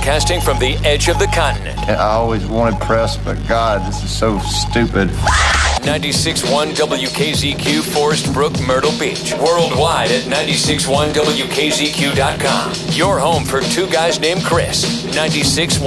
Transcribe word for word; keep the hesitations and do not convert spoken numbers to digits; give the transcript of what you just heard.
broadcasting from the edge of the continent. I always wanted press, but God, this is so stupid. ninety-six point one W K Z Q, Forest Brook, Myrtle Beach. Worldwide at ninety-six point one W K Z Q dot com. Your home for two guys named Chris. ninety-six